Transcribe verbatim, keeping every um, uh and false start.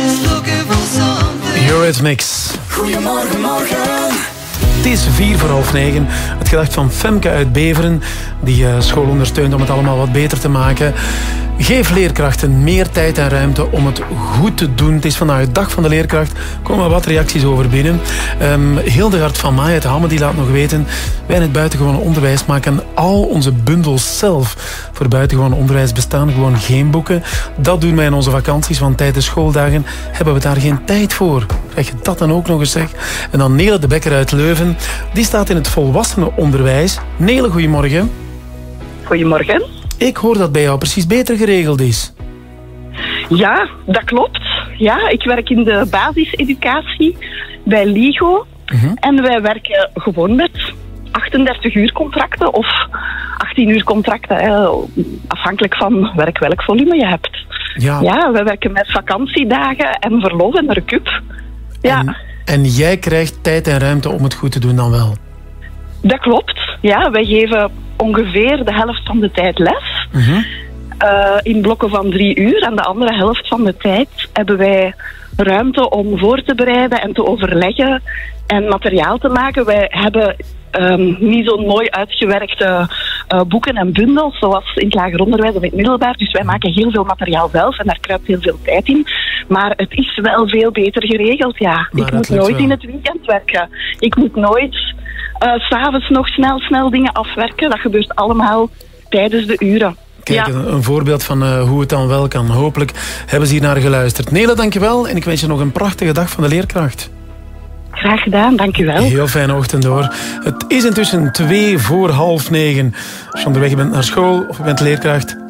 Eurythmics. Goedemorgen, morgen. Het is vier voor half negen. Het gedacht van Femke uit Beveren, die uh, school ondersteunt om het allemaal wat beter te maken. Geef leerkrachten meer tijd en ruimte om het goed te doen. Het is vandaag de dag van de leerkracht. Er komen wat reacties over binnen. Um, Hildegard van Maai uit Hamme die laat nog weten: wij in het buitengewoon onderwijs maken al onze bundels zelf. Voor buitengewoon onderwijs bestaan gewoon geen boeken. Dat doen wij in onze vakanties, want tijdens schooldagen hebben we daar geen tijd voor. Krijg je dat dan ook nog eens, zeg? En dan Nele de Bekker uit Leuven. Die staat in het volwassenenonderwijs. Nele, goedemorgen. Goedemorgen. Ik hoor dat bij jou precies beter geregeld is. Ja, dat klopt. Ja, ik werk in de basiseducatie bij LIGO. Uh-huh. En wij werken gewoon met achtendertig uur contracten of achttien uur contracten. Hè, afhankelijk van werk welk volume je hebt. Ja. Ja, wij werken met vakantiedagen en verlof en recup. Ja. En, en jij krijgt tijd en ruimte om het goed te doen dan wel? Dat klopt. Ja, wij geven ongeveer de helft van de tijd les. Uh-huh. Uh, in blokken van drie uur. En de andere helft van de tijd hebben wij ruimte om voor te bereiden en te overleggen en materiaal te maken. Wij hebben um, niet zo'n mooi uitgewerkte uh, boeken en bundels zoals in het lager onderwijs of in het middelbaar. Dus wij maken heel veel materiaal zelf en daar kruipt heel veel tijd in. Maar het is wel veel beter geregeld, ja. Maar ik moet nooit wel in het weekend werken. Ik moet nooit Uh, 's avonds nog snel, snel dingen afwerken. Dat gebeurt allemaal tijdens de uren. Kijk, ja. een, een voorbeeld van uh, hoe het dan wel kan. Hopelijk hebben ze hier naar geluisterd. Nele, dankjewel. En ik wens je nog een prachtige dag van de leerkracht. Graag gedaan, dankjewel. Heel fijne ochtend hoor. Het is intussen twee voor half negen. Als je onderweg bent naar school of je bent leerkracht,